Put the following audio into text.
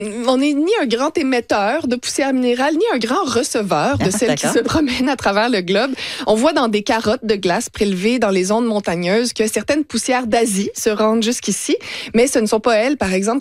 On n'est ni un grand émetteur de poussière minérale, ni un grand receveur de celles qui se promènent à travers le globe. On voit dans des carottes de glace prélevées dans les zones montagneuses que certaines poussières d'Asie se rendent jusqu'ici, mais ce ne sont pas elles, par exemple,